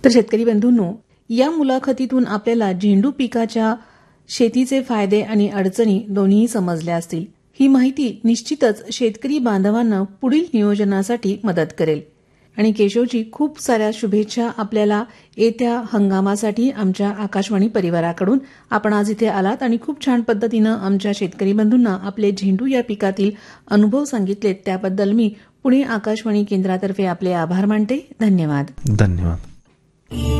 तर शेतकरी बंधूंनो, या मुलाखतीतून आपल्याला झेंडू पिकाच्या शेतीचे फायदे आणि अडचणी दोन्ही समजल्या असतील. ही माहिती निश्चितच शेतकरी बांधवांना पुढील नियोजनासाठी मदत करेल. आणि केशवजी, खूप साऱ्या शुभेच्छा आपल्याला येत्या हंगामासाठी आमच्या आकाशवाणी परिवाराकडून. आपण आज इथे आलात आणि खूप छान पद्धतीनं आमच्या शेतकरी बंधूंना आपले झेंडू या पिकातील अनुभव सांगितलेत, त्याबद्दल मी पुणे आकाशवाणी केंद्रातर्फे आपले आभार मानते. धन्यवाद. धन्यवाद.